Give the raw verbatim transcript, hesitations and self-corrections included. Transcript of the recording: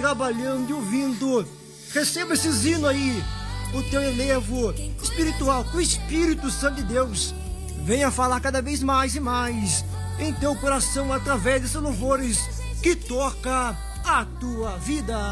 trabalhando e ouvindo. Receba esse hino aí, o teu elevo espiritual, que o Espírito Santo de Deus venha falar cada vez mais e mais em teu coração através desses louvores que toca a tua vida.